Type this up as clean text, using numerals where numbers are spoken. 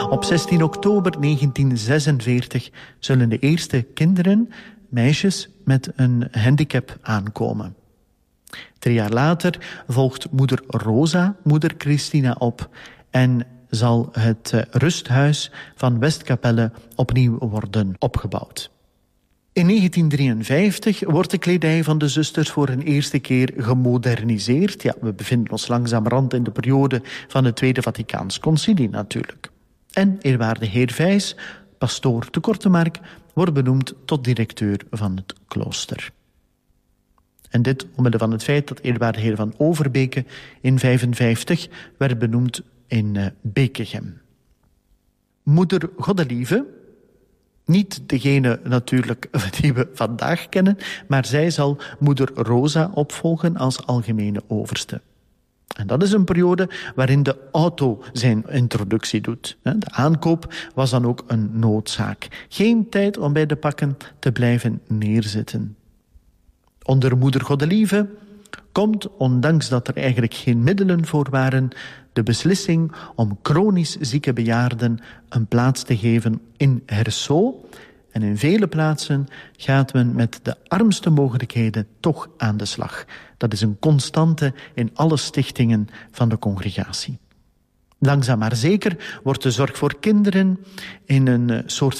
Op 16 oktober 1946 zullen de eerste kinderen, meisjes met een handicap, aankomen. 3 jaar later volgt moeder Rosa moeder Christina op en zal het rusthuis van Westkapelle opnieuw worden opgebouwd. In 1953 wordt de kledij van de zusters voor een eerste keer gemoderniseerd. Ja, we bevinden ons langzamerhand in de periode van het Tweede Vaticaans Concilie natuurlijk. En eerwaarde heer Vijs, pastoor te Kortemark, wordt benoemd tot directeur van het klooster. En dit omwille van het feit dat eerwaarde heer van Overbeke in 1955 werd benoemd in Bekegem. Moeder Goddelieve, niet degene natuurlijk die we vandaag kennen, maar zij zal moeder Rosa opvolgen als algemene overste. En dat is een periode waarin de auto zijn introductie doet. De aankoop was dan ook een noodzaak. Geen tijd om bij de pakken te blijven neerzitten. Onder moeder Goddelieve komt, ondanks dat er eigenlijk geen middelen voor waren, de beslissing om chronisch zieke bejaarden een plaats te geven in Herso. En in vele plaatsen gaat men met de armste mogelijkheden toch aan de slag. Dat is een constante in alle stichtingen van de congregatie. Langzaam maar zeker wordt de zorg voor kinderen in een soort